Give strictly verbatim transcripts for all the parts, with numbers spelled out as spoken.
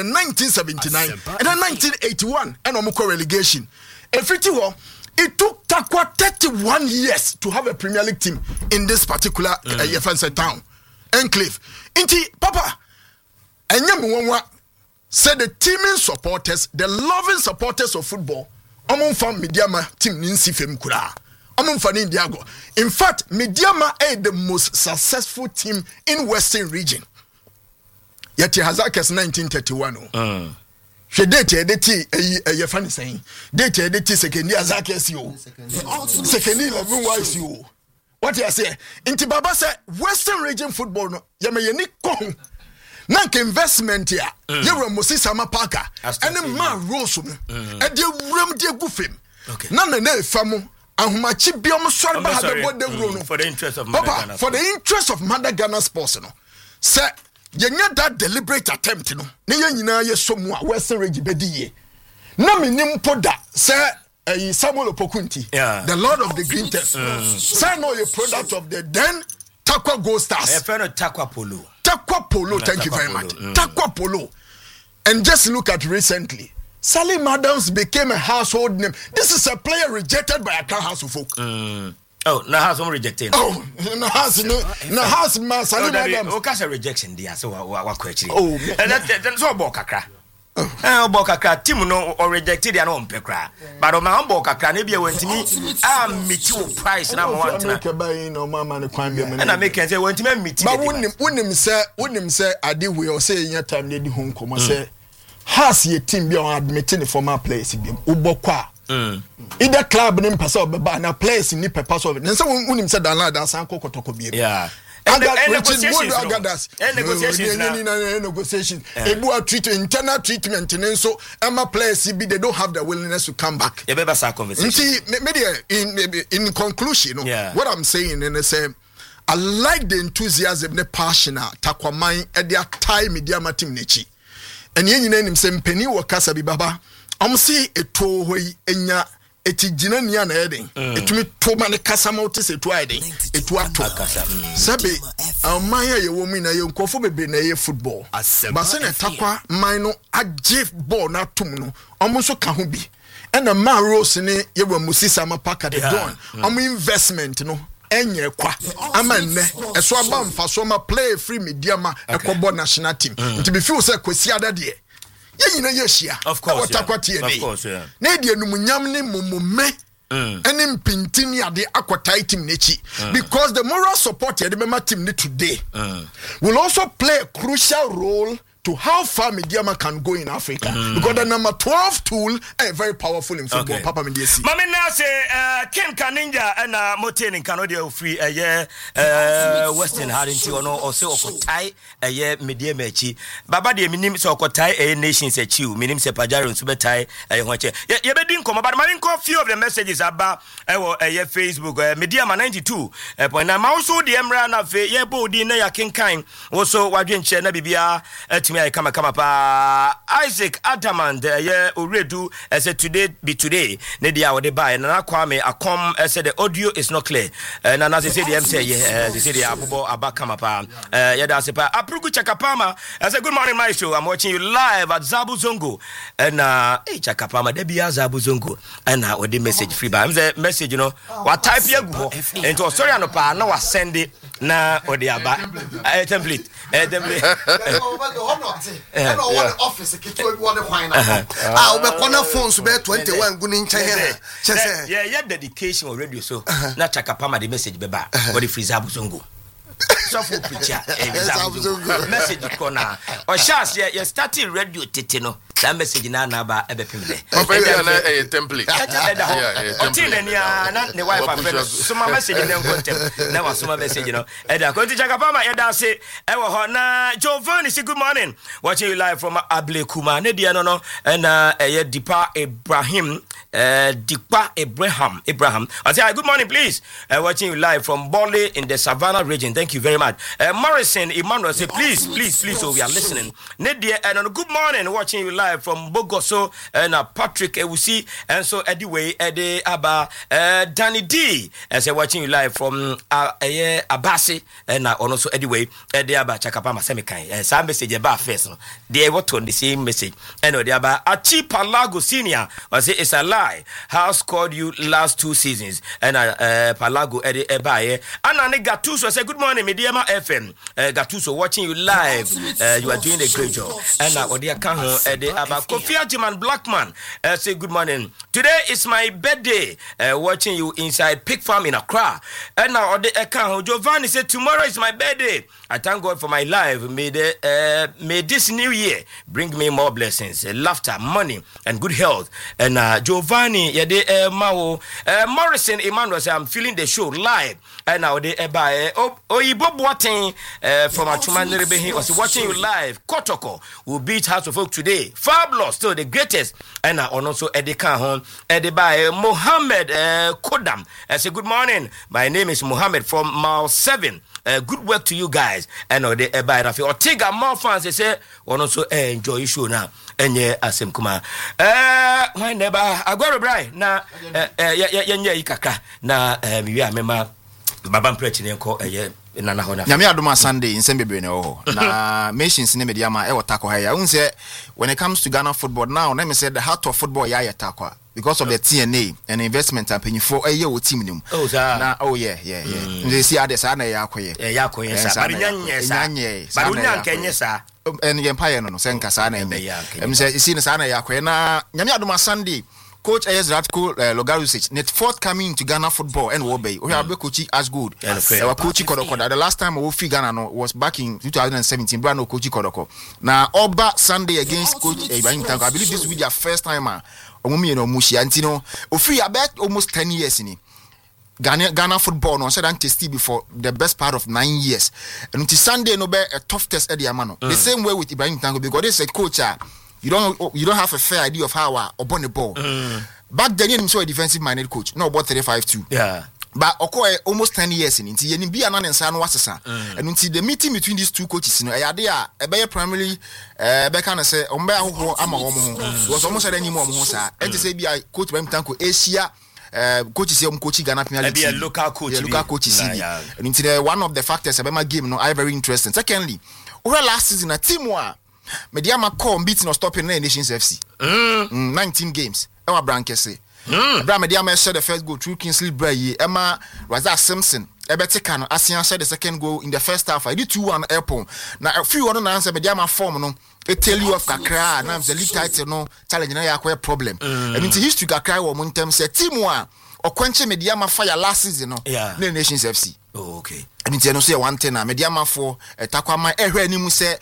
in nineteen seventy-nine and then nineteen eighty-one and omuko relegation. Efiti ho, it took Takwa thirty-one years to have a Premier League team in this particular mm. uh, Yefense town enclave. Inti papa enyam said the teaming supporters, the loving supporters of football, among fam Midiama team ninsi fem kura. Among fan Indiago. In fact, Midiama is the most successful team in Western region. Yet Hazakes nineteen thirty-one. Uh. She date the tea a ye funny saying. Date the tea second year Hazakes you. Second year wise you. What you say? Inti Baba said Western region football no Yamayani Kong. Nank investment here. Mm. You were Moses Samapaka. And the man rose on and you rum dear goofim. None of them famu. And whom I chip be almost sorry about the for the interest of Mother Ghana. For the interest of Mother Ghana sports, no. Sir, you need that deliberate attempt, no. Nina, you somewhat Western region bedi. No, me nimpoda, sir. Samuel Opokunti, yeah. The Lord of the Green Test. Mm. Sir, no, you're product of the then Takwa Gold Stars. A friend of Takwa Polo. Takwa Polo, no, thank Takwa you very Polo. much. Mm. Takwa Polo. And just look at recently, Salim Adams became a household name. This is a player rejected by Accra House of Folk. Mm. Oh, no house rejected. Oh, no house, no, no house, man. Salim Adams. Oh, that's a rejection, dear. So, what question? Oh, and that's all about Accra. Eh Boka kra team no or rejected ya no mpekra but o ma Boka kra na bia wantimi am meti wo price na mo want na make buy no mama ne kwan bia me na make say wantimi meti but wonim wonim say wonim say ade we o say nya time na di ho nkomo say has ye team bia on admit the former players bia ubokwa mm either club ne mpasa obeba na players ni pepper so na say wonim say dan la dan san kokotoko bia yeah. And, and, and negotiations, no. and negotiations, no, no, no, no, negotiations. Yeah. Treat, internal treatment, and so Emma players, they don't have the willingness to come back. Yeah, better start conversation. See, in in conclusion, yeah. what I'm saying, and I say, I like the enthusiasm, the passion, Takwa mind at their time, media team nechi, and yen name him say penny or kasa bi baba. I'm see a two way enya. Eti jina niya na edin etumi to mane kasa ma ote se to edin etu ato sabe amanya ye wo mi na ye nkofo bebe na ye football ba se na takwa man no age ball na tum no omo so ka ho bi and na man rose ni ye wa musisa ma paka de don omo investment no enye kwa amanne eso aba mfa so ma play free media ma ekobo national team nti be feel say kwesi adade yina yeshia of course yeah. of course yeah na die numunyam ne mumume ene mpintini ade akwata team nechi because the moral support the member team need today mm. will also play a crucial role to how far Mediama can go in Africa mm. because the number twelve tool is very powerful in football. Okay. Papa Mediasi. Mami na say uh, Ken Kaninja and uh, Moten in Canada free a year uh, Western Harinti or no or say Okotai a year media mechi. Baba de minim so Okotai a nation se chiu minim se Pajaro Subetai a wache. You be doing come about my few of the messages about a year Facebook uh, Mediama ninety-two point nine. Also the Emra na fe ye bodi na ya Ken Kain also wadwen che na bibia me I come come up Isaac Adamand yeah already as said today be today Nedia would buy and I kwame I come I said the audio is not clear and as I said the M say yeah they say the abubo aba come up uh yeah that's it Aprugu Chakapama I said good morning my show I'm watching you live at Zabu Zongo and uh hey Chakapama there be Zabu Zongo and uh with the message free by the message you know what type you go and to sorry no pa na was send it na odi aba template template I know what office keto what the wine ah we corner phones be twenty-one gunin nche here yeah yeah dedication on radio so na Chakapama the message beba what the freezer Zongo so for picture message corner or chance yeah starting radio tete no that message na na ba ebe pimle o fe na a template yeah o tin na na ne wife afẹ so my message na nkontem na wa so my message no e da ko ti Chakapama e da say e wo ho na Giovanni say good morning watching you live from Ablekuma ne dia no no na e Dipa Ibrahim uh Dipa Abraham Abraham I say good morning please uh, watching you live from Bole in the Savannah region thank Thank you very much. Uh, Morrison Emmanuel say, please, please, please, so we are listening. Nadia, and uh, good morning, watching you live from Bogoso, and uh, Patrick Ewusi, and so anyway, Eddie Abba, uh, Danny D, as uh, watching you live from uh, uh, Abasi, and uh, also anyway, Eddie Abba Chakapama Semikai, and some message about first, they were on the same message, and uh, the Abba Achi Palago Senior, I say it's a lie. How scored you last two seasons, and uh, uh, Palago Eddie Ebaye, and I Gatuso, I say good morning, Mediama F M. Uh, Gatuso, watching you live. Uh, you are doing a great job. And now, Odia Kanho, Ede Abba Kofi Ajiman Blackman. Uh, say good morning. Today is my birthday. Uh, watching you inside Pig Farm in Accra. And now, Odia Kanho Giovanni said tomorrow is my birthday. I thank God for my life. May the uh, may this new year bring me more blessings, uh, laughter, money, and good health. And uh, Giovanni, Yede uh, Mao, uh, Morrison Emmanuel say I'm feeling the show live. And now they by Oyibo Boateng from Achuma Nerebehi was watching you live. Kotoko will beat House of Folk today. Fabulous, still the greatest. And uh, also Eddie Kahon, Eddie by Mohammed uh, Kodam. I say good morning. My name is Mohammed from Mile Seven. Uh, good work to you guys. And uh, the uh, by Rafi Ortega more fans. They say also uh, enjoy your show now. And yeah, Asim Kuma. Uh, my neighbor, I go to Brian. Na yeah yeah yeah yeah ikaka. Na um you remember. Baba Mprechi nenko eye nana hona nyame adoma Sunday nsem bebre ne ho na machines ne media ma e wotako ha ya unse when it comes to Ghana football now let me say the heart of football ya ya takwa because of the T N A and investment happening for eye wo team nim oh na oh yeah yeah yeah they see ade sa na ya akoye e ya akoye sa bari nyanye sa bari nyanke nye sa en empire no no senka sa na eme em say see na sa na ya akoye na nyame adoma Sunday Coach Ayes Ratko uh, Logarusic, net forthcoming to Ghana football and Wobey. We have coaching as good. Our coaching Kodoko. The last time we fi Ghana no, was back in twenty seventeen. Brano coaching Kodoko. Now Oba Sunday against Coach Ibrahim Tanko. I believe this will be their first time. Ah, Omumi no Mushi. And you know, Ofi about almost ten years in it. Ghana Ghana football no said testy before the best part of nine years. And until Sunday no be a tough test at the Amano. The same way with Ibrahim Tanko because they said coach. You don't you don't have a fair idea of how uh, upon the ball. Mm. Back then, you saw a defensive minded coach. No, about thirty-five two. Yeah. But okay, almost ten years in it. You be an answer was sa. And until the meeting between these two coaches, you know, I there a better primarily uh back and say Omba who am a was almost at any more sir. And to say be I coach Ibrahim Tanko Asia. Uh, coach is coaching Ghana Premier League. Be a local coach. A local coach. Nah, yeah. And into the one of the factors about my game, no, I very interesting. Secondly, over last season, a team war. Mediama call beating or stopping the Nations F C. Mm. Mm, nineteen games. Emma Brankese. Mm. Bra Mediama shot the first goal through Kingsley Bray. Emma Razak Simpson. Ebetekano Asian shot the second goal in the first half. I did two one airport. Now a few other answer Mediama form no. It tell you of Kakra. Now the league title no challenge na yakwe problem. I mean the history Kakra wo montem say team one or quench Mediama fire last season no. Yeah. The Nations F C. Oh okay. I mean you know say one thing na Mediama for takwama ehwe ni mu say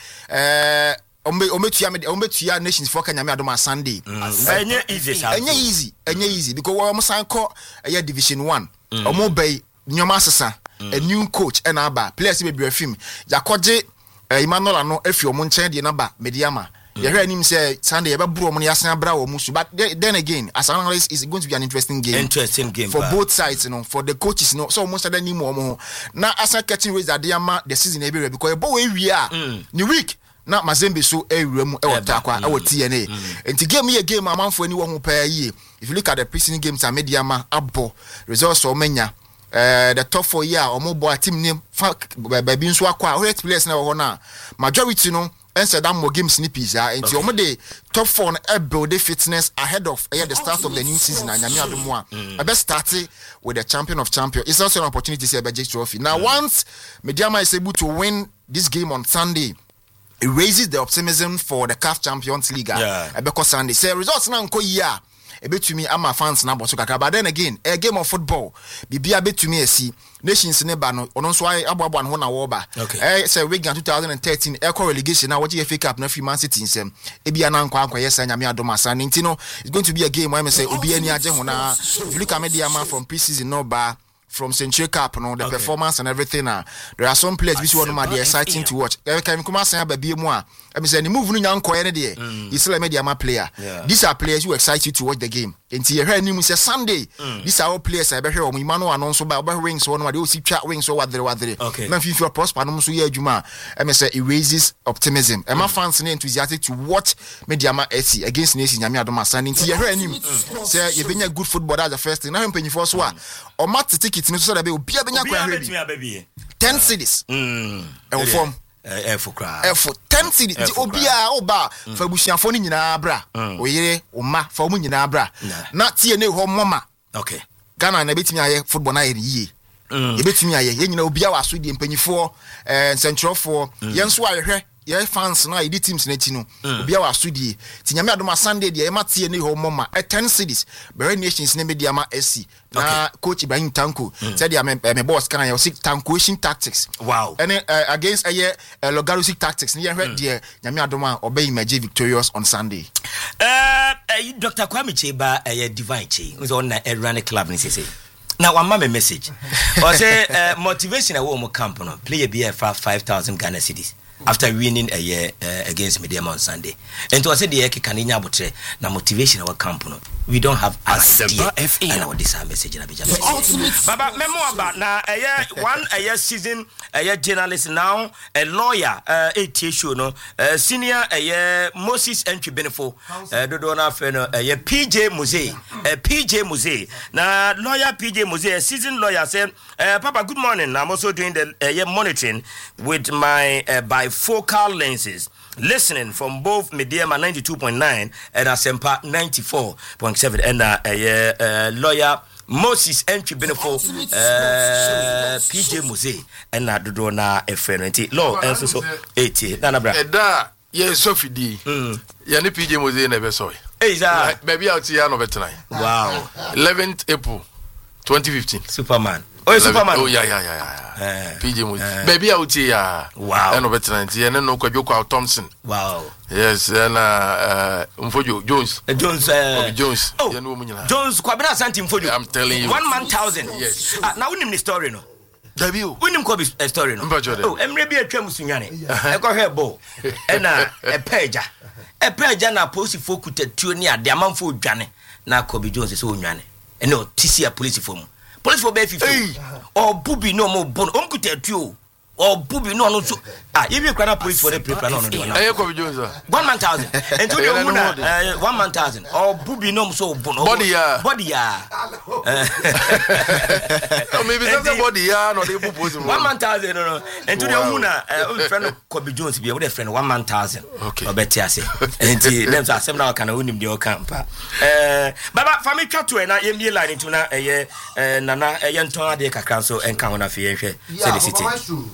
eh Ombe ombe tuya me ombe tuya Nations for Kenya me adoma Sunday. Enye easy sha. Enye easy, enye easy because we am san call eh Division one. Omo bay nyoma asesa a new coach and aba players be be film. Yakoje Emmanuel ano efi omo nchen de naba Mediama. You hear him say Sunday ebe bro omo yasan bra wo musu but then again as an analyst is going to be an interesting game. Interesting game for both sides, you know, for the coaches, you know. So almost that ni mo omo. Now as a catching race that ama the season e be because ebo we are new week. Na Mazembe so ewrem e wotakwa e wo T N A enti game ye game amanfo ani wo ho pa yi. If you look at the preseason games and Mediama abo results o menya uh, the top four year omo boy team name baby nso akwa o rate players na wo na majority no ense that more game snippets ah enti omo the top four no e build the fitness ahead of uh, the start of the new season and nyame adomo a best start with the champion of champion. It's also an opportunity to see a Bejek trophy. Now mm. once Mediama is able to win this game on Sunday, it raises the optimism for the C A F Champions League. Yeah. Because Sunday, say results now nko ya. A bit to me, I'm a fans now, but then again, a game of football. Be a bit to me, see nations nebano. On so I abu one one woba. Okay. Eh, say Wigan twenty thirteen Echo relegation. Now what you F A Cup? No free Man City in sem. Ebi anan kwa kwa yes, and Yami Adoma San. Intino. It's going to be a game where I say Obi any aje hona. If you look at Mediama from preseason, no bar. From Century Cup, you know, the okay. performance and everything. Uh, there are some players which one of the exciting to watch. Can you come and say baby moi? I mean, the move no yanko any day. You still a media player. Yeah. These are players who excite you to watch the game. Until you hear him say Sunday. Mm. These are all players I be here. We man and also by wings one what they see chat wings or what they what they. Okay. Man, if you prosper, no so yeah, Juma. I mean, say it raises optimism. And my fans are enthusiastic to watch media S C against Nation Yami Adoma Sunday. Until you hear him say you been a good footballer as the first thing. Now him paying for so what? Or match ticket. No so that be be a be ten cities. Mm. And form. Eh for cry. Eh for ten cities. Obia oba for busiafo ni nyina bra. Oyere oma for mu nyina bra. Na tie ne ho mama. Okay. Ghana na betimi aye football na yeye. E betimi aye ye nyina obia wa so die mpanyifo eh centralfo yenso ahwehwe ye fans na ye teams na ti no obia wa so die. Ti nyame adoma Sunday de e ma tie ne ho mama e ten cities. Bere nations na media ma S C. Na coach Ibrahim Tanko said dia me boss kan ya six tankoation tactics. Wow. And uh, against a year uh, logarithmic tactics ni hwe de nyame adoma obey imagine victorious on Sunday. Uh, uh Doctor Kwame Cheba uh, Divine Che who's on a running club ni say. Now one mama message. Or say uh, motivation a wo camp no play a B F five thousand Ghana cedis after winning a year uh, against Medium on Sunday. And to say the eke kaninya botre na motivation our camp no. We don't have an idea. F A and our this message na bija. Baba memo about na a year one a year season a year journalist now a lawyer uh eight show no uh, senior a year Moses Entry Benefo uh dodo na fe no a year P J Mose uh, P J Mose na lawyer P J Mose a season lawyer said uh, Papa good morning. I'm also doing the uh, year monitoring with my uh, bifocal lenses. Listening from both Mediama ninety-two point nine and Asempa ninety-four point seven and uh, uh, uh, lawyer Moses Entry Benefo uh, P J Mose and uh, Dodona Efrenity law and so eighty Nana Bra. Eda ye Sophie D. Ya ni P J Mose never saw. Hey, that maybe out here no better nine. Wow. eleventh April twenty fifteen. Superman. Oh, Superman. Oh, yeah, yeah, yeah, yeah. Uh, P J Mose. Uh, Baby out here. Wow. And no better nine. And no Kwajoka Thompson. Wow. Yes, and uh, Mfojo Jones. Uh, Jones. Uh, Jones. Oh, Jones. Kwabena Santi Mfojo. I'm telling you. One man thousand. Yes. Uh, now we name the story no. W. We name Kobe a story no. Oh, Emre be a chemusunyane. I got her ball. And a peja. A peja na posi foku tetu ni ade amanfo dwane na Kobe Jones so nwane. And no tisia police form. Police for fifty or booby no more bon on could tell you or booby no no so ah if you can police for the paper no no one man thousand and to the one man thousand or booby no so bon body ya body ya maybe that's body ya no they propose one man thousand no no and to the una friend Kobe Jones be with a friend one man thousand okay better say and them so asem na can win the camp eh baba family twa to na yemi line to na eh nana eh yenton ade kakran so enka wona fe hwe say the city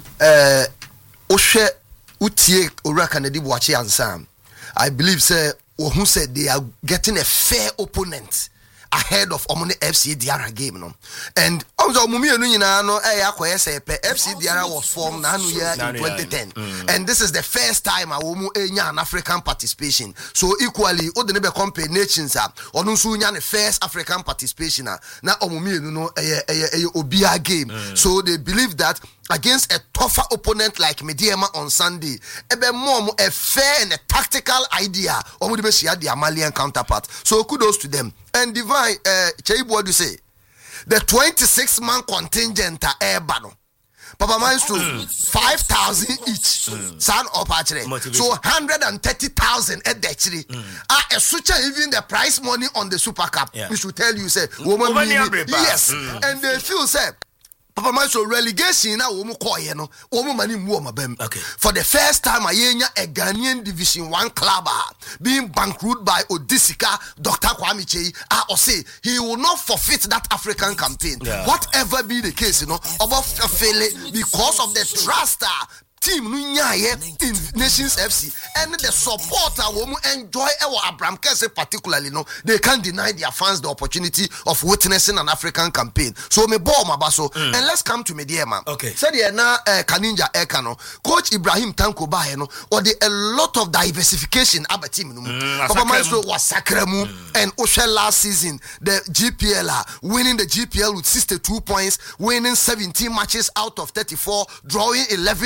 eh ohwe utie owura Kennedy Boachi ansam. I believe say who said they are getting a fair opponent ahead of Omni F C Diarra game no. And also mumi enu nyina no eh akoye say F C Diarra was formed na anu year in twenty ten. Mm. And this is the first time a womu enya an African participation. So equally o de ne be compare nations a onu nso nya ne first African participation na omumi enu no eh eh eh obia game. Mm. So they believe that against a tougher opponent like Mediema on Sunday, ebe more a fair and a tactical idea omu de be share their Malian counterpart. So kudos to them. And Divine uh Cheibu, what do you say? The twenty-six man contingent are Ebano. Papa Maestro, five thousand each. Son of Pachre. So one hundred thirty thousand at the tree. Ah, a switcher even the prize money on the Super Cup. Yeah. We should tell you, say, woman, yes. Mm. And they feel, say, Papa Maestro relegation na wo mu koye no wo mu mani mu o mabam. For the first time ayenya a Ghanaian Division one club being bankrupt by Odisika Doctor Kwame Chei ah or say he will not forfeit that African campaign. Yeah. Whatever be the case, you know, about fail because of the trust team no nyaye in Nations F C and the supporter wo mu enjoy our Abraham Kese particularly no they can't deny their fans the opportunity of witnessing an African campaign. So me ball my baso mm. and let's come to Mediema. Okay. Said so na uh, Kaninja Ekano coach Ibrahim Tanko Bahe no or the a lot of diversification about team no. Mm, Papa Maestro was Sakremu mm. and Osha last season the G P L uh, winning the G P L with sixty-two points, winning seventeen matches out of thirty-four, drawing eleven and losing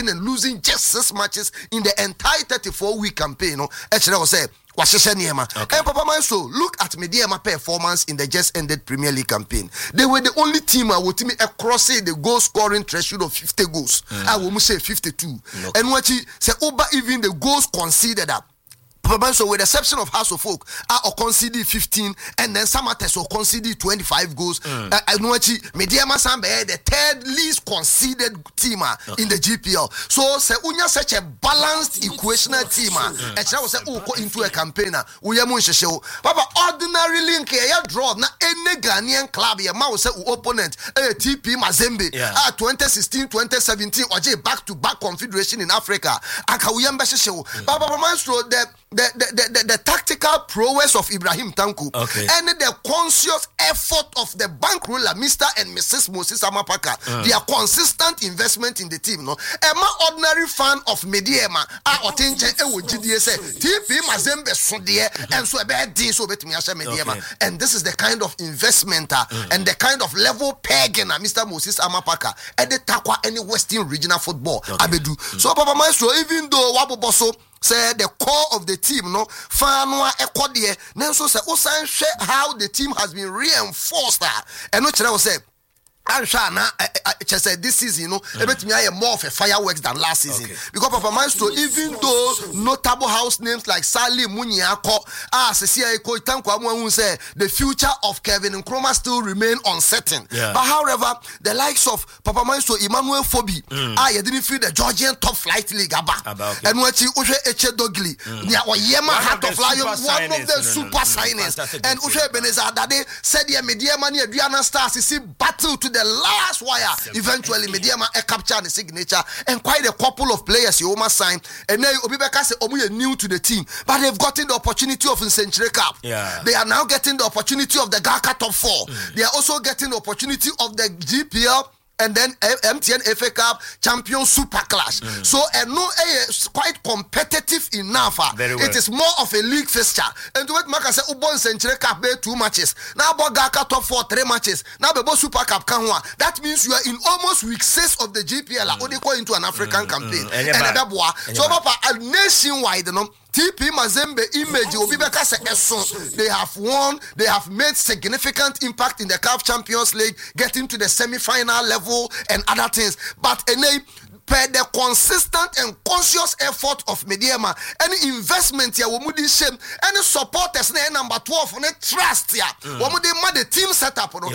losing just six matches in the entire thirty-four week campaign. No, actually, I was saying. Okay. And Papa Maestro, look at Mediema performance in the just ended Premier League campaign. They were the only team I would team across the goal scoring threshold of fifty goals. Mm. I will say fifty-two. Okay. And what he said, Oba even the goals conceded up. So with the exception of House of Folk, I uh, conceded fifteen, and then Samates will conceded twenty-five goals. Mm. Uh, I know what Mediema Sambe the third least conceded team okay. in the G P L. So say unya such a balanced equational team. And I was say oh go into a campaigner. We are show. Papa ordinary link here draw na any Ghanaian club here. Ma say opponent a T P Mazembe. Yeah. Ah twenty sixteen twenty seventeen or back to back confederation in Africa. Aka we am show. Papa Maestro the The, the, the, the, the tactical prowess of Ibrahim Tanku okay. and the conscious effort of the bankroller Mister and Missus Moses Amapaka, uh. their consistent investment in the team. No, Emma ordinary fan of Mediema, I attention e wo gidie say T P Mazembe so there and so be din so betimi ahye Mediema, and this is the kind of investment uh, mm. and the kind of level pegging uh, Mister Moses Amapaka and the Takwa any Western regional football okay. abedu. Mm. So Papa Maestro, even though Waboboso say the core of the team no fanwa ekodie nenso say osan hwe how the team has been reinforced and no kire say I'm sure now, I just said this season, you know, mm. me I more of a fireworks than last season. Okay. Because Papa Maestro, even though notable house names like Sally Munyako, ah, Cecilia Koitanko, say the future of Kevin Nkrumah still remain uncertain. Yeah. But however, the likes of Papa Maestro, Emmanuel Fobi, mm. ah, you didn't feel the Georgian top flight league about. Okay. And what you Ushe Eche Dogli, yeah, or Yema Heart of Lion, one of the super signings. And Ushe Beneza Dade said, yeah, Media Money, Adriana Stars, you see battle to the last wire. Eventually Mediema e capture the signature and quite a couple of players you almost signed, and then Obibeka say Omu new to the team, but they've gotten the opportunity of the Century Cup. Yeah. They are now getting the opportunity of the Gaka top four. Mm. They are also getting the opportunity of the G P L and then M T N F A Cup Champion Super Clash. Mm. So and no is quite competitive enough. Very well. It is more of a league fixture. And to what Maka say Ubon Century Cup be two matches. Now Bogaka top four three matches. Now Bebo Super Cup Kanwa. That means you are in almost week six of the G P L. Mm. Only go into an African mm. campaign. Mm. And, and, and so Papa nationwide, you know. T P Mazembe image Obibeka say Esson. They have won, they have made significant impact in the C A F Champions League, getting to the semi-final level and other things. But any per the consistent and conscious effort of Mediema, any investment here, Womudi shame, any supporters, number twelve, any trust here, Womudi made the team set up, and we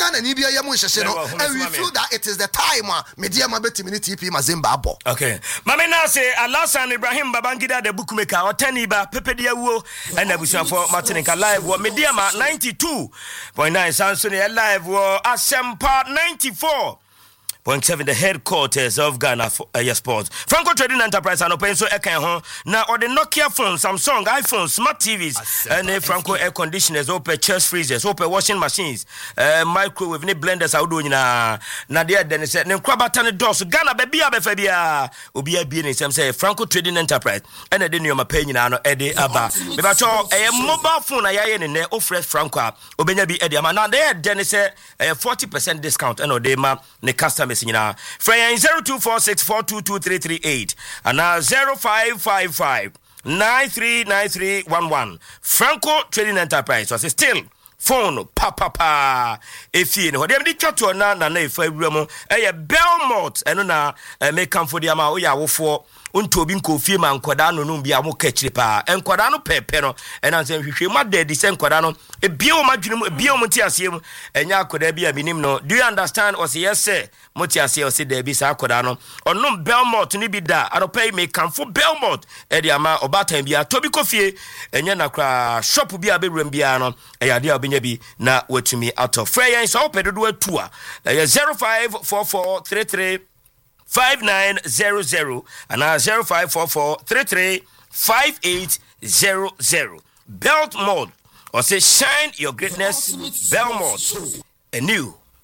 feel that it is the time Mediema betimini T P Mazembe abo. Okay. Mame now say Alasan Ibrahim Babangida the bookmaker or Teniba Pepe Diawo and Abusia for Martinica live wa Mediema ninety-two point nine Sansoni live wa Asempa ninety-four point seven the headquarters of Ghana for, uh, Sports. Franco Trading Enterprise and open so eken ho na or the Nokia phone, Samsung, iPhone, smart T Vs and uh, Franco air conditioners, open chest freezers, open washing machines, uh, microwave, ne blenders out doing na na there then said ne kwabata doors Ghana baby abefabia obi abi ne sem say Franco Trading Enterprise and the new pay nyina no ede aba. Me ba cho a mobile phone ayaye ne ne offer Franco obenya bi ede ama na there then say forty percent discount and ode ma ne customers Frey zero two four six four two two three three eight and now zero five five five nine three nine three one one. Franco Trading Enterprise was still phone pa pa pa efi ne ho dem di twato na na na efa awuramo eye Belmont eno na make am for dia ma wo ya wofo unto obi nko fie ma nkoda no no bia mo kachire pa enkoda no pepe no ena nsem hwehwe ma da di se nkoda no e bia o madwene mu bia o mti ase mu enya akoda bia minim no. Do you understand or say yes sir mti ase o say da bi sa akoda no onno Belmont ni bi da aropai me kan for Belmont e dia ma obatan bia to bi kofie enya na kra shop bia be wram bia no e ya dia obenya bi na watumi ato frey so pedodo atu a zero five four four three three five nine zero zero and now zero five four four three three five eight zero zero. Belt mode or say shine your greatness. Belmont, a new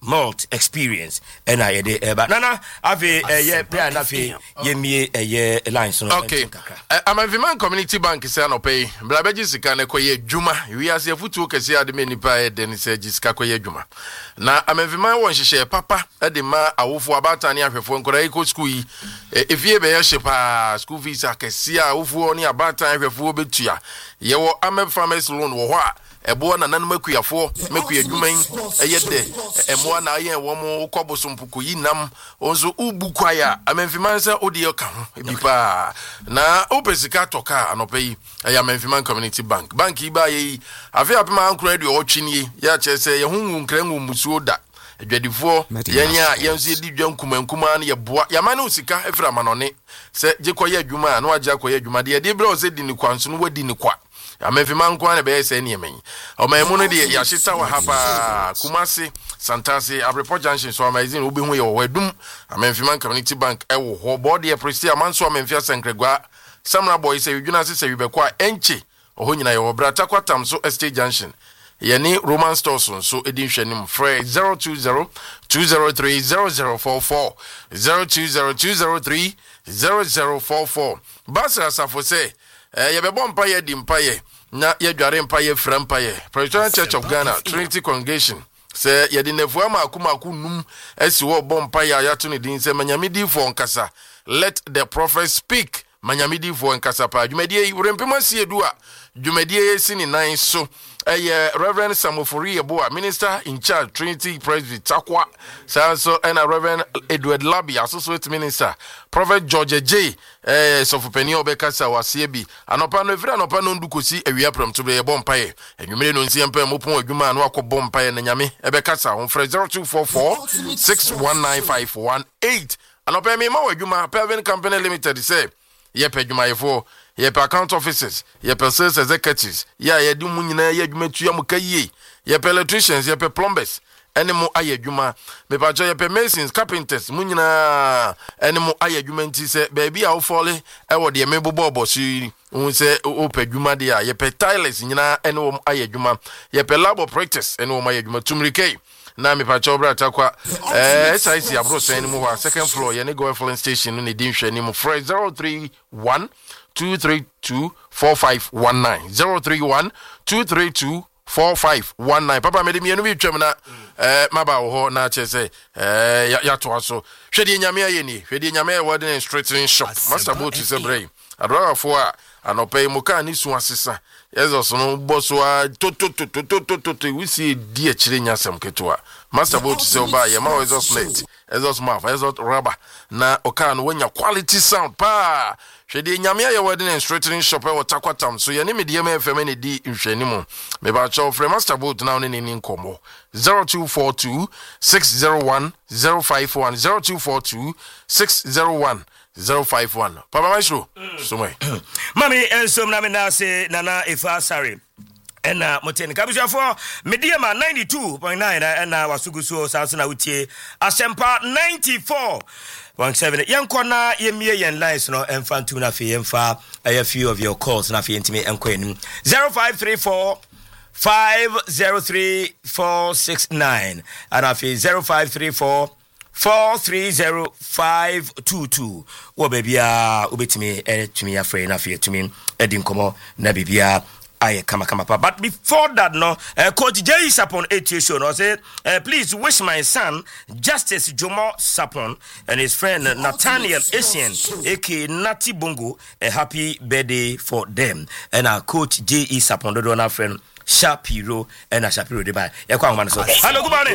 malt experience and I de eba nana ave ye play na fe ye mie ye lines no. Okay, Amaviman Community Bank say no pay blabeji sika na koye dwuma wi ase futu kese ade me nipa e de ne se sika koye dwuma na Amaviman won hihye papa e de ma awofo abata ne ahwefo nkora iko school yi efie be ye shepa school fees akese a awofo ne abata ahwefo betua ye wo Ameb Farmers Loan wo ho a ebo na nanom akuafo meku adwuman eyede emo na aye wo mo koboso mpuku yinam onzo ubukwaya Amemfiman se odi ka ho ebipa na opesika toka anopai aya Amemfiman Community Bank bank iba yi afi apema ankura de otwini ya chese ye hunwu nkranwu musuo da adwadifo yenya yenso yedi dwankuma nkuma na ye boa yamane usika efra manone se gyekoye adwuma na wagye akoye adwuma de de bre o se di ni kwanso no wadi ni kwa Amemfiman kwa ne be se ne yemen o maemu no de ya hyeta wa hapa Kumasi Santasi Abripo Junction so amazing obi hu ye wo wadum Amemfiman Community Bank e wo ho board ye presti amanso Amemfia Senkregwa Samra boy se yuduna se se yibekwa enchi oho nyina ye wo brata kwatam so Estate Junction ye ni Roman Stores so edin hwanim free zero two zero two zero three zero zero four four zero two zero two zero three zero zero four four Basra Safo se eh ye bebo mpa ye di mpa ye na ye dware mpa ye fra mpa ye Presbyterian Church of Ghana Trinity Congregation se ye di nefu ama akuma akunum esi wo bo mpa ya ya to ne din se manyamidi fo nkasa let the prophet speak manyamidi fo nkasa pa dwumedie urempema sie dua dwumedie sini nine so eh Reverend Samofori Eboa Minister in Charge Trinity Presby Takwa so and Reverend Edward Labi Associate Minister Prophet George J eh Sofopeni Obekasa wasiebi anopa no evira anopa no ndukosi awia pram to be bompa ye enwumere no nsi empem mopon adwuma anu akobompa ye na nyame ebekasa on frɛ zero two four four six one nine five one eight anopa me ma wadwuma Pavin Company Limited say ye pedwuma ye for ye per account officers ye per sales executives ya ye di mu nyina ye adwuma tua mu kaye ye per electricians ye per plumbers ene mo aye adwuma me pa cho ye per masons carpenters mu nyina ene mo aye adwuma nti se baby a wo fole e wo de me bobo obosu un se o per adwuma de ye per tilers nyina ene wo aye adwuma ye per lab practice ene wo aye adwuma tumrike na me pa cho bra takwa eh S I C abro sen mu wa second floor ye ne go filling station ne din hwe ni mu fresh zero three one two three two four five one nine zero three one two three two four five one nine Papa me de mienu bi twem na eh maba wo ho na che say eh ya to aso hwede nyame aye ni hwede nyame e wode straightening shop master boat is a brain adwa fo a anopai muka ni su asesa yezo so no boso a to to to to to to to we see di a chire nyasam ketua master boat is oba ye ma wezo slate ezo smart ezo rubber na oka no wanya quality sound pa hwede nyame aye wode ne straightening shop e wotakwatam so ye ne medie ma fm ne di nhwani mu me ba cho free master boat na ne ni nkomo zero two four two six zero one zero five one zero two four two six zero one zero five one Papa Maestro so mai mami ensom na me na se nana ifa sare ena moteni kabusafo mediama ninety-two point nine ena wasugusuo sanso na utie asempa ninety-four point seven yankona yemie yen lines no emfantu na fe yemfa a few of your calls na fe ntimi enko enim zero five three four five zero three four six nine and afi zero five three four four three zero five two two wo bebia obetimi etumi afre na fe etumi edin komo na bebia aye kama kama pa. But before that no uh, Coach J Sapon eighty show no say uh, please wish my son Justice Jomo Sapon and his friend uh, Nathaniel Essien aka Nati Bongo a happy birthday for them and our Coach J E Sapon do na friend Shapiro and a Shapiro de ba yakwa man so hello good morning.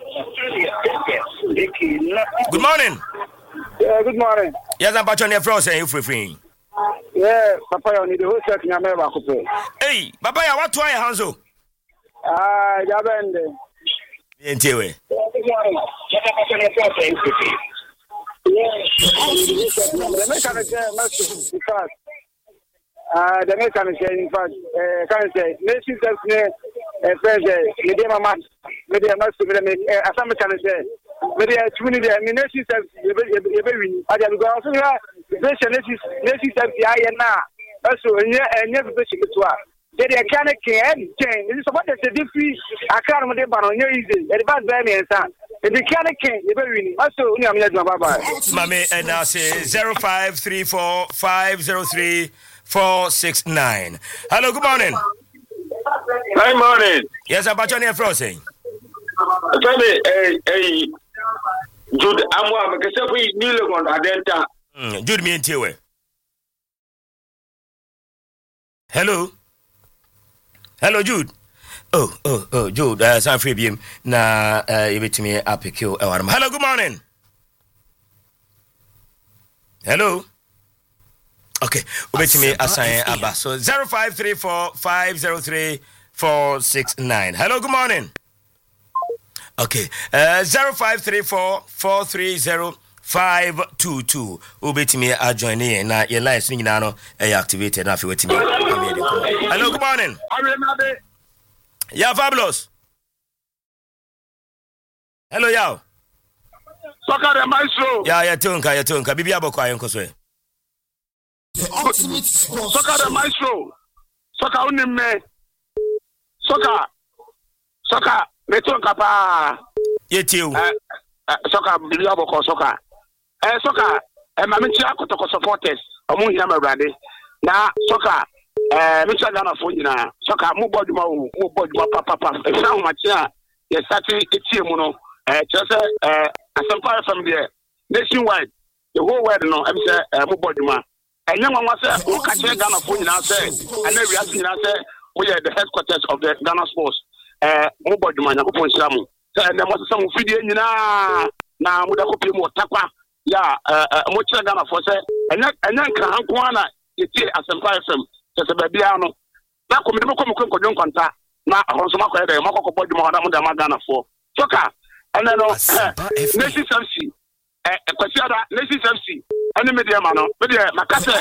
Good morning. Yeah, good morning. Yes, I'm Bachon your friend saying you free free. Yeah, Papa, you need to host at Yameva. Hey, Papa, what do I handle? Ah, Yabende. Anyway. Yeah, the mechanic because uh, the mechanic, in fact, can say, Nation tells me a friend, Medina Mat, Media Master, a some mechanic, Media community, I mean, Nation says, I have gone through her. Nation says, I am now. Also, and never visit to her. They can't change. This is what the difference. I can't remember on your easy. The bad baby and son. The can can you be also uni am ya bye bye. Mame and I say zero five three four five zero three four six nine. Hello, good morning. Good morning. Yes, I'm Bachoni and Frosting. Tell me, hey, hey, Jude, I'm one because we deal on Adenta. Jude, me and Tiwe. Hello. Hello, Jude. Oh, oh, oh, Jude, uh, San Fabian. Na, uh, you bet me up a kill. Hello, good morning. Hello. Okay, wait me assign Abba. So zero five three four five zero three four six nine. Hello, good morning. Okay, uh, zero five three four four three zero five two two. Wait me a join in. Now your line swinging now. I activated. Now wait me. Hello, good morning. Yeah, fabulous. Hello, Yao. Soccer the maestro. Yeah, yeah, tunka, yeah, tunka. Bibi abo kwa yonko swe. The ultimate sport. Soccer the maestro. Soccer unime. Soccer. Soccer. Me tunka pa. Yetiu. Eh, soccer bibi abo kwa soccer. Eh, soccer. Eh, mami chia kutoko supporters. Omu hiya mbrade. Na soccer. Eh, Mister Ghana for you na. Soccer mu boduma o, mu boduma papa papa. E fa humachia. Ye sati etie mu no. Eh, just eh Asampa from there nationwide the whole world no em say eh mo boduma enye nwa say o ka che Ghana for nyina say and we ask nyina say we are the headquarters of the Ghana Sports eh mo boduma nya ko ponsia mu say na mo say mo fidie nyina na mo da ko pem o takwa ya eh mo che Ghana for say enye enye nkan hanko ana yeti Asampa F M say be bia no na ko me ko mo ko kodon kwanta na honso makọ ede makọ ko boduma na mo da ma Ghana for soka. And then, Nations F C, eh, Kwasiada, Nations F C, and the media man, media, Makasa,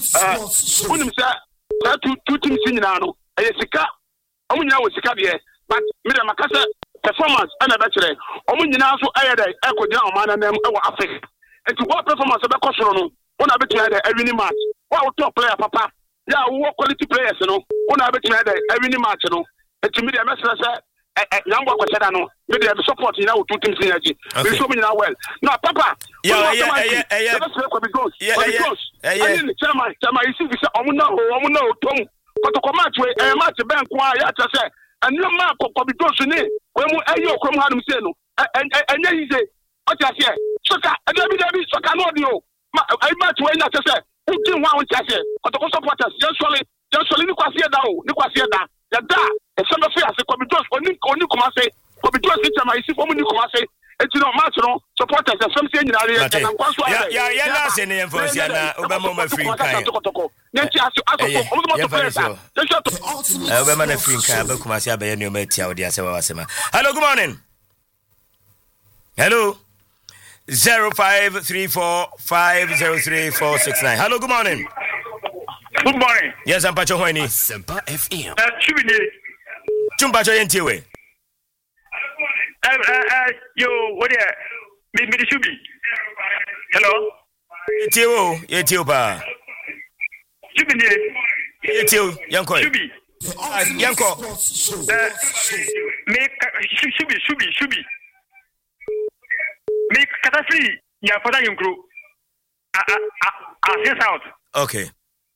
uh, Unim say, two two teams in Nano, a Sika, Omunya was Sika, but media Makasa performance, and a bachelor, Omunya so Ayada, Echo down, man, and them our Africa. And to what performance of the Kosono, one I bet you had every match, what top player, Papa, yeah, what quality players, you know, one I bet you had every match, you know, and to media messenger. Young work said, no, maybe I'm supporting now two teams synergy. We show me now well. No, Papa, yeah, yeah, yeah, yeah, yeah, yeah, Chama, Chama, you see, we say, I'm no, I'm no, Tom, but to come match, a match, a bank, why, I just said, and no map of Cobitos in it, when you come home, and then he said, what I say, Soccer, and then we Soccer audio. I match when I said, who didn't want to say, but the supporters, just solely, just solely, Niquasia down, Niquasia down. Da e some of us come to us oni oni come say come to us teacher my see for me come say et you know match no supporters some say nyina ya ya ya na say ne enforce ya na obama ma free kan nti aso aso o mo to play that eh obama na free kan ba kuma say abaye ne o ma tia odi ase wa wasema. Hello, good morning. Hello, zero five three four five zero three four six nine. Hello, good morning. Good morning. Yes, I'm Pacho Hoini. Sempa F M. Uh, Chubini. Chumpacho Yentiwe. Uh, uh, uh, yo, what are you? Me, Shubi. Hello? Yentiwo, Yentiwo pa. Chubini. Yentiwo, Yanko. Shubi. Yanko. Uh, me, Shubi, Shubi, Shubi. Me, Katafri, ya fada yunkru. Ah, ah, ah, ah, out. Okay.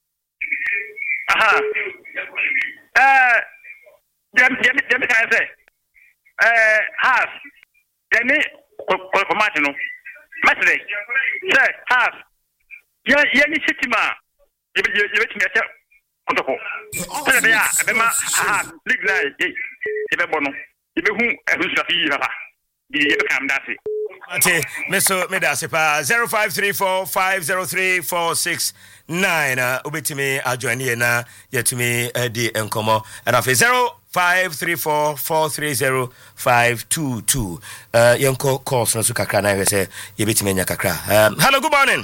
Aha. Uh, dem dem dem can say. Uh, half. Dem ko match no. Match day. Say half. Ya ya ni sitima. Ye ye ye betimi ata kotoko. Say be ya be ma half league na ye. Ye be bono. Ye be hu ehun safi papa. Ye ye be kam dase. Ate meso medase pa zero five three four five zero three four six nine uh ubetimi ajoin here na yetumi edi enkomo and afi zero five three four four three zero five two two uh yenko calls no so kakra na say yebetimi nya kakra. Um, hello, good morning.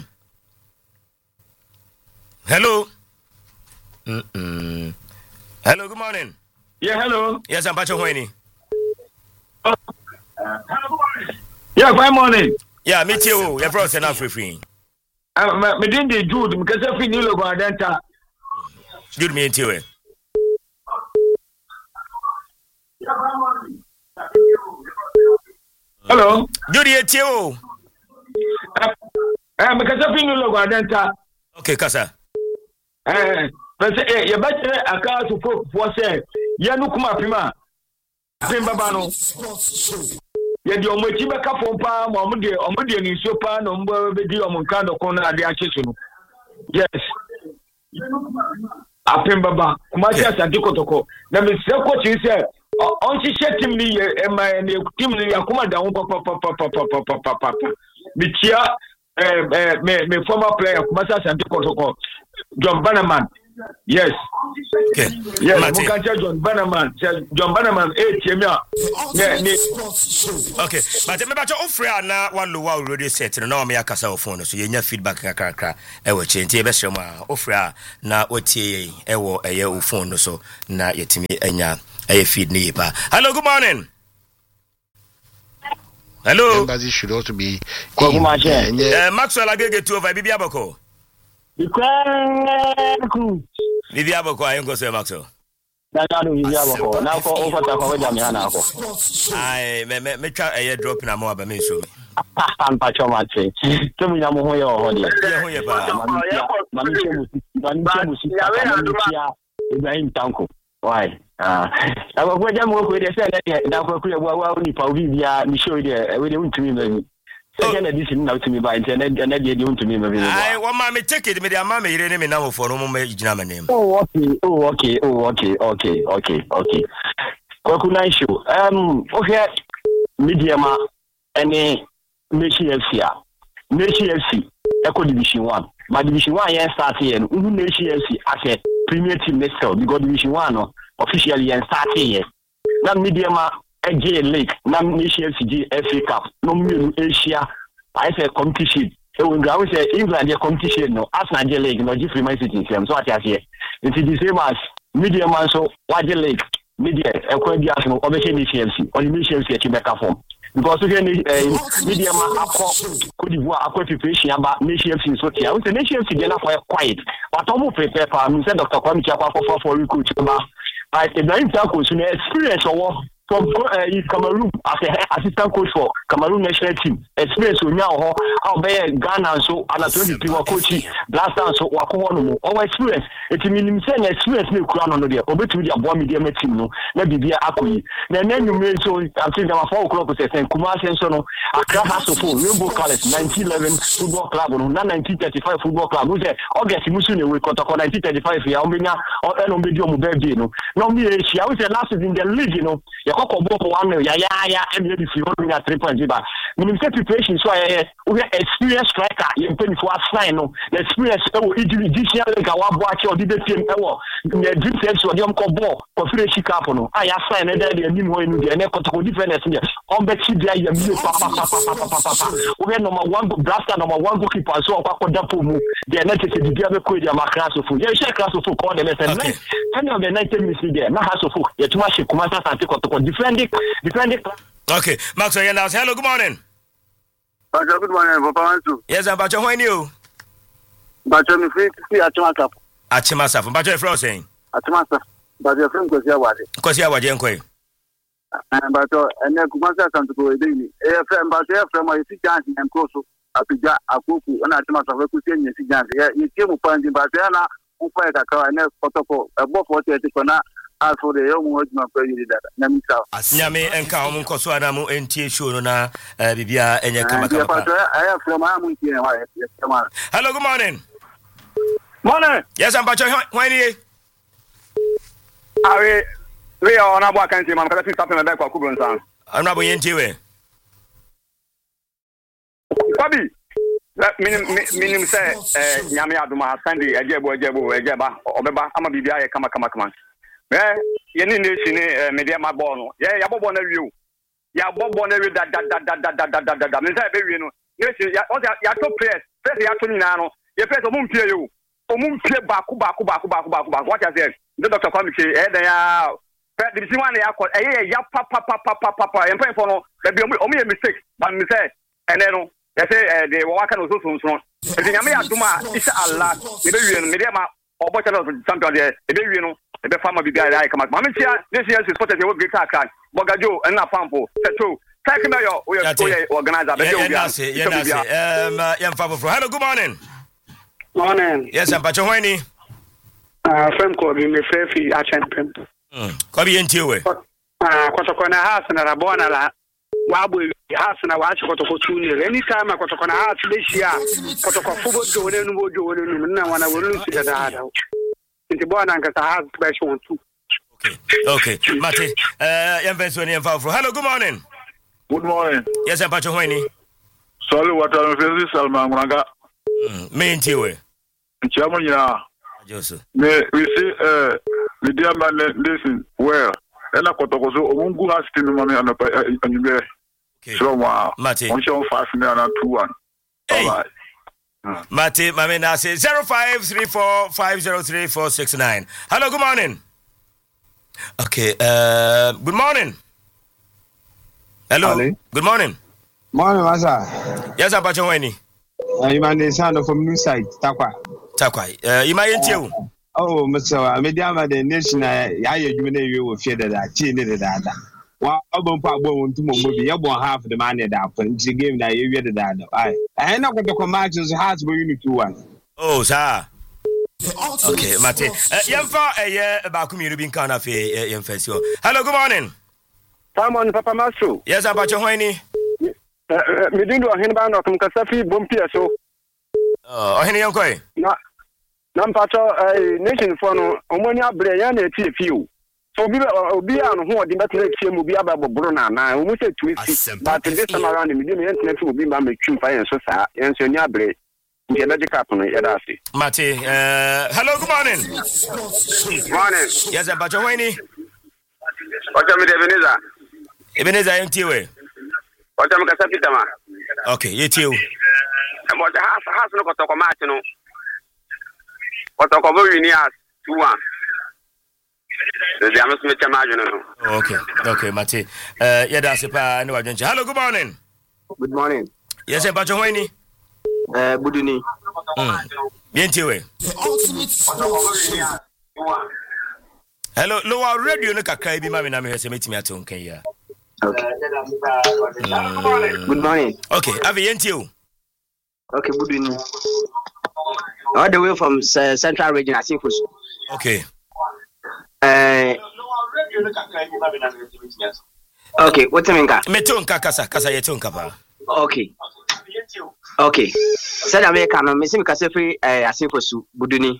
Hello. Mm-mm. Hello, good morning. Yeah, hello. Yes, I'm Pacho Hoini. Uh, hello, good morning. Yeah, good morning. Yeah, me too. Your brother now free free. Um, me din de Jude, because I feel you go adenta. Jude me into it. Hello. Judy Etio. Eh, me kasa finu logo adenta. Okay, kasa. Eh, but eh ye better aka to for for say ye no kuma pima. Pim baba no. Ye di omo ti beka fo pa ma omo de omo de ni so pa no mbo be di omo kan do kon na de achesu no. Yes. Apim baba, kuma ti asante kotoko. Na me se ko ti se on ti se tim ni e ma ni tim ni akuma da won pa pa pa pa pa pa pa pa. Me tia eh eh me me former player kuma sa asante kotoko. John Bannerman. Yes. Okay. Yes, we can tell John Bannerman. John Bannerman eh tiemia. Yeah, ni. Okay. But me ba cho ofre na one low radio set no na me akasa wo phone so ye nya feedback kakra e wo che ntie be hwem a ofre na otie e wo eye wo phone no so na yetimi anya eye feed ni ba. Hello, good morning. Hello. Embassy should also be Good morning. Eh Maxwell Agege two over Bibi Aboko. Ikwanku. Bibi Aboko ayengo so Maxwell. Na na do Bibi Aboko. Na ko o fata ko jam ya na ko. Ai me me me twa eye drop na mo aba me so me. Ampa choma che. Temu nya mo ho ye ho de. Ye ho ye ba. Mami chemu. Mami chemu si. Ya Ibrahim Tanko. Why? Ah. Aba ko jam ko de se na ko ku ye wa wa ni pa obi bia ni show de we de untumi me. Second edition now to me by internet and then you to me. I want my ticket, me, I'm my name now for no more name. Oh, okay, oh, okay, oh, okay, okay, okay, okay. Kokuna show. Um, okay, Mediama, any Nation F C. Nation F C, Echo Division one. My Division one, yes, start here. Nation F C as a premier team next year because Division one officially and start here. Now, Mediama. A J League, Nam Nation F C F A Cup, no Middle Asia, I say competition. So when I say England, the competition, no, as Niger League, no, Jeffrey My City, so what I say. It's the same as Media Man, so Niger League, Media, a quality of no, Nation F C, or Nation F C, Chimeka form. Because again, Media Man, Could you work a preparation about Nation F C, so here, with the Nation F C, they're not quiet. But almost prepare for me, said Doctor Kwame Chapa for for recruit. I said, I'm talking experience or from uh, Cameroon as a assistant coach for Cameroon national team. Experience on now, how be Ghana so and a twenty-three coach, last time so Wakono. Our experience, it means experience no crown on the obey to the boy media team. No, maybe be a Akui. Then you made so I think there were four o'clock and Kumasi and Sono, Accra House of Rainbow College, nineteen eleven football club, or nineteen thirty-five football club. Who's there? August Musuni we got a nineteen thirty-five year, Omina or Elombidio Mubedi. No, me, she always the last in the league, you know. Koko boko one ya ya ya M B C only at three point zero. Minimum preparation so I we experience striker you pay for sign no the experience oh this year like our watch or the team e wo the dream sense so dem ko ball for free shika no ah ya sign e dey nim ho enu dey na ko difference dey on bet dia ya mi pa pa pa pa pa pa we number one blaster number one goalkeeper so kwa da po mu dey na take the dia be ko dia makra so fu ya share class so fu ko dey lesson ten of the ninety minutes there na ha so fu ya tuma she kuma sa sante ko defending, defending. Okay, Max, hello, good morning. Good morning, Papa. Yes, I'm Bacho. How are you? Bacho, me free to see Achimasaf. Achimasaf. Bacho, you're from saying? Achimasaf. But you're from Kosia Wadi. Kosia Wadi, Uncle. And Bacho, and then Kumasa can go a daily. A F M, but F M, I see Jansi and Koso, Apija, Akuku, and Achimasaf, Kusin, you see Jansi. You came upon the Batiana, who fight a car and a protocol, a both for the Ticona. As for the young woman, Namisa. Yame and Kaum Kosuanamu and T. Shuruna, Bibia, and Yakamaka. I have from Amu. Hello, good morning. Morning. Yes, I'm Bacho. When you are we are on a walk and see my cousin stopping the back of Kuban. I'm not going to it. Bobby, minimum say, Yamia Duma, Sandy, a jebo, jebo, a jeba, or Beba, I'm a Bibia, come, come, come. Eh, you need to media my born. Yeah, you have one of you. You have one of you that that that that that that that that that that. Mister Baby, no. Yes, you have to press. Press you have to know. You press. Omum pay you. Omum pay baku baku baku baku baku baku. What I said. The doctor come say, eh, they are. The this one they are called. Eh, yeah, pa pa pa pa pa pa pa. I'm praying for no. There be only a mistake. But me say, and then no. They say they work on those ones. No. The yami aduma is Allah. The baby media ma. Obo channel champion there. The baby no. The farmer be guy I come at Mamma this year's spotted the great crack. Bogajo and a pampo, Seto, take me your your organizer be you yes yes um yamfa for hello good morning morning yes I'm pacho hwani ah from ko bi me frefi a champion mm ko bi entie we ah kotoko na house na rabona la wabo house na wa kotoko tuni anytime kotoko na house be shia kotoko fubo do ne nu do ne nu na wana wonu si da da nti bona nka sa house be shon tu okay okay mate uh yamfa so ne yamfa for hello good morning good morning yes I'm pacho hwani sorry what I'm facing Salman Muranga mm me entie we nchiamu nya Joseph me we see uh the dear man listen well ena kotokozo omungu has team mama anapa anyube so wa mate on show five na two one all right mate mame na say zero five three four five zero three four six nine hello good morning okay uh good morning hello Ali. Good morning morning masa yes I'm pacho wani uh, you man sound from new side takwa takwa uh you my entie oh Mister Media the nation ya ye dwuma na ewe wo fie dada chi ne dada wa obon pa agbo ntu mo bi ye bon half the man da fa nti game na ye wi dada ai eh na kwotoko matches has bo unit two one oh sir okay mate yemfa eye ba ku mi rubin kan afi yemfa si hello good morning Simon Papa Masu yes I'm pacho hwani me dindo hen ba no tum kasafi bompia so oh hen yonkoi na nampacho eh nation for no omoni abre ya na eti efiu so obi obi anu ho odi betre etie mu bi ababobro na na omu se twisi but this time around me dey me internet obi ba metwim fa yen so sa yen so ni abre nje na dika pono ya da se mate uh hello good morning morning yes I'm pacho hwani oja me de Ebenezer Ebenezer entie we oja me kasa pitama okay yetie o e mo ja has has no kotoko match no kotoko bo winias two one the jamus me chama jono no okay okay mate uh yeda se pa ne wadwenche hello good morning good morning yes I'm pacho hwani eh buduni mm yentie we hello lower radio no kakra bi ma me na me hwese metimi aton kan ya okay good morning okay ave yentie o okay buduni all the way from uh, central region Asifus okay eh okay what mean ka meton ka kasa kasa yeton ka pa okay okay said America no me sim ka se free eh Asifus buduni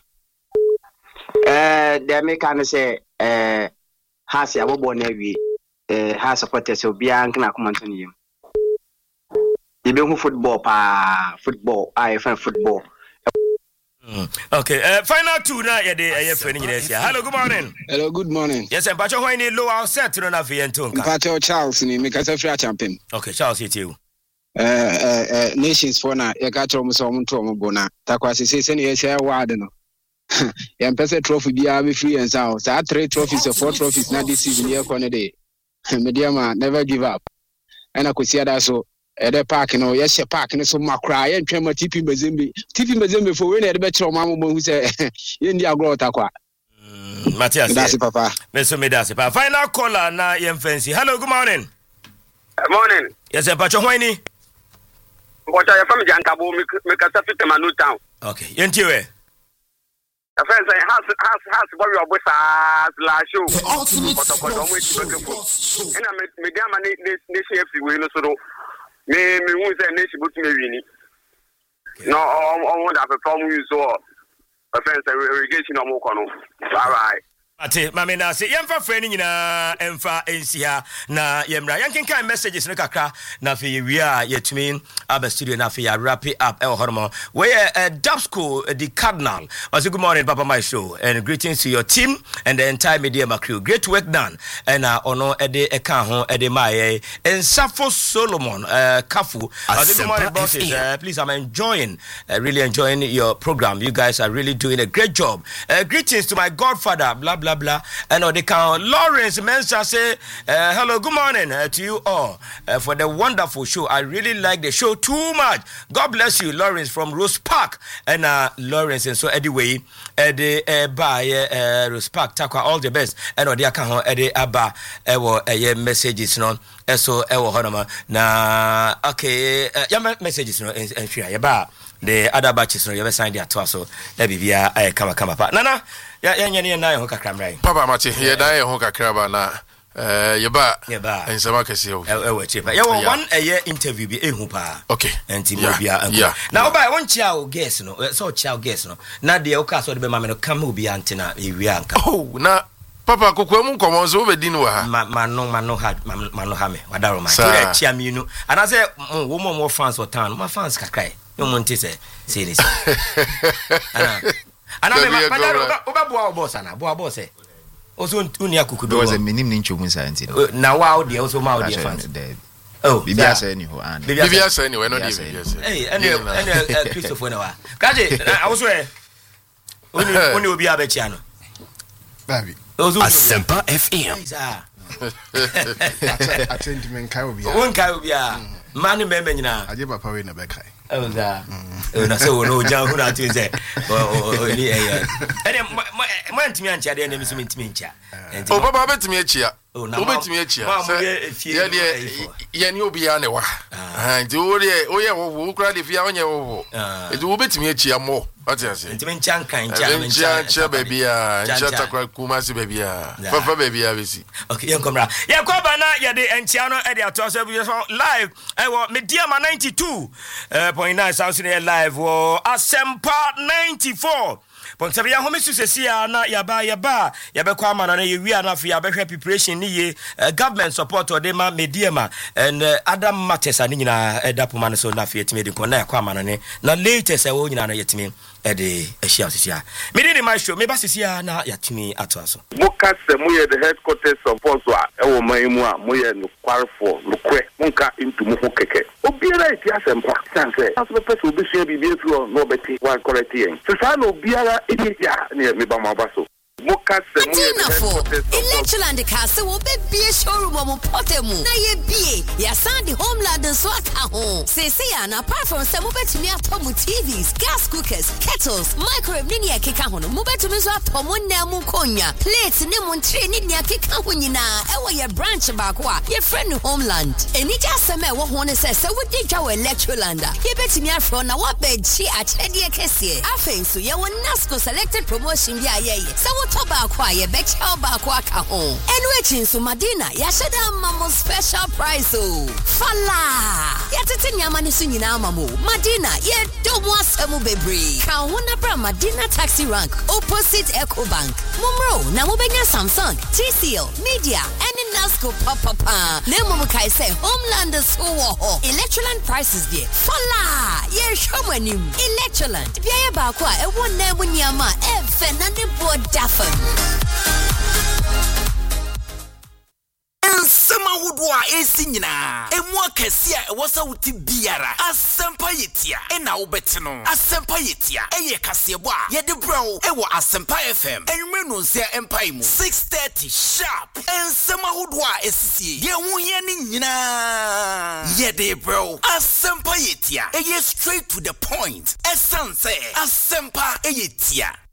eh the American say eh has ya bobo na wi eh has supporters obi an na comment ni yim ibe hu football pa football I fan football mm. okay uh, final two na ye de eh friend ni yes hello good morning hello good morning yes I'm pacho hwani low out set no na fi enton ka pacho Charles ni me kasa free champion okay Charles yetiu eh eh nations for na ye ka tro mo so mo to mo bona takwa sese se ne ye share word no yam pese trophy bia be free and sound so three trophies or four trophies na this season here corner day mediama never give up and akosi ada so e de park no yes park no so makra ye ntwa ma tipi mbezembe tipi mbezembe for we na de be tro ma mo hu se ye ndi agro takwa Matthias that's papa me so me that's papa final caller na yem fancy hello good morning good morning yes I'm pacho hwani what are you from Jankabo me ka safite manu town okay yentie we the friends say has has has boy your boss la show but of course we take for ina media man nation F C we no so me me hu say nation but me wini no on on that perform you so the friends say irrigation no mo kono all right ate mame na se yemfa frɛ ni nyina emfa ensia na yemra yankenkan messages no kakra na fe wi a yetumi aba studio na fe ya wrap it up e hormo we uh, Dapsco uh, the Cardinal also good morning Papa My Show and greetings to your team and the entire media crew great work done and uh, ono e de e kan ho e de maye Ensafo Solomon uh, Kafu also good morning bosses uh, please I'm enjoying uh, really enjoying your program you guys are really doing a great job uh, greetings to my godfather blah blah blah blah. And uh, they can Lawrence Mensah say uh, hello, good morning uh, to you all uh, for the wonderful show. I really like the show too much. God bless you, Lawrence from Rose Park. And uh, Lawrence, and so anyway, uh, the uh, by uh, Rose Park, Takwa, all the best. And uh, the account uh, the Abba uh, uh, messages, no. Uh, so uh, honor na okay, uh, yeah, messages, no, and and share yeah, the other batches, no, you ever signed their tour, so let me be a come come up. Nana, yeah, yeah, yeah, yeah, hoka kramrai. Papa Machi, yeah, die hoka kraba na. Uh, yeba, yeba, and some can see. Oh, cheaper. Yeah, one a year interview be a hooper. Okay, and Timobia. Yeah, now by one child guess, no, so child guess, no. Now the Okas or the mamma come who be antenna, Irianka. Oh, now. Papa kokwamu komo so be dinu ha ma ma no ma no ha ma no ha me wadaro ma kire chia mi nu and I say wo mo mo fans for town my fans kakrai no mo nti say serious ana ana me ma wadaro oba boa boss ana boa boss e oso uni akuku do was a minim ni nchomu santi na wa odi oso ma odi fans oh bibia say ni ho an bibia say ni we no dey bibia say eh ene ene Christopher na wa kaje awoso e oni oni obi abechia no baby Asempa F M. Attend men kai obi. Won kai obi a. Man me me nyina. Aje papa we na be kai. Oh da. Oh na so no jan hu na tin say. Oh ni eh. Ene mo antimi ancha de na mi so mentimi ancha. Oh papa betimi achia. Oh na. Obetimi achia. Ye de ye ni obi a ne wa. Ah, nti wo de wo ye wo kura de fia onye wo. Nti wo betimi achia mo. What you say? Ntimi nchanka ncha ncha ncha baby a ncha takwa kuma si baby a papa baby a bisi. Okay, yen komra. Ye kwa bana ye de ncha no e de ato so live e wo Media Ma ninety-two point nine South live wo Asempa ninety-four point seven ya home susesia na yaba yaba yabe kwa ma na ye wi ana fi yabe hwe preparation ni ye government support o de ma Media Ma and Adam Matters ani nyina edapo ma no so na fi etime de ko na kwa ma ne na latest e wo nyina na yetime ede ehia sisia me dey my show me ba sisia na yatumi ato aso boka se mo ye the headquarters support a e wo man mu a mo ye no kwarfo no kwe monka into mo ho keke obiara iti Asempa sanse aso be person obi sua bibi etu no beti wa correct yen se sa no obiara iti ya ne me ba ma ba so boka se mo ye the headquarters Electroland Castle will be a showroom of Potemu na ye bie ya sand the Homeland so aka ho se se ya na apart from some betumi atomu T Vs gas cookers kettles microwave ni ne keka ho no mo betumi so atomu na mu konya plates ne mu ntre ni ne keka ho nyina e wo ye branch back wa ye friend Homeland eni ja seme wo ho ne se se wo di dwa wo Electroland ye betumi afro na wa ba chi a chede kese afenso ye wo Nasco selected promotion bi aye se wo to ba kwa ye be cha ba kwa ka ho enu echi so Madina ya sheda mamo special price o fala ya tete nyama ni so nyina mamo Madina ye do mo asemu bebre ka ho na bra Madina taxi rank opposite Ecobank mumro na mo benya Samsung T C L Media and Nasco papa pa na mo kai say Homeland so wo ho Electroland prices there fala ye hwamanim Electroland bia ye ba kwa e won na mu nyama e fe na ne bo dafa Ensema wudwa esi nyina emu akese a ewosa wuti biara Asempa yetia ena wobete no Asempa yetia eye kasebo a ye de brow ewo Asempa F M enwe no nsia empai mu six thirty sharp ensema wudwa esisi ye hu ye ni nyina ye de brow Asempa yetia eye straight to the point esanse Asempa yetia